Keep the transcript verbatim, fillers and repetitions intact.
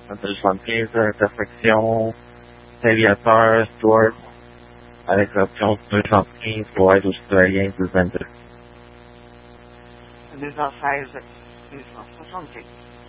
deux cent quinze, intersection Saint-Viateur, Stuart, avec l'option deux cent quinze pour aide aux citoyens deux vingt-deux. deux cent seize, deux cent soixante-quinze.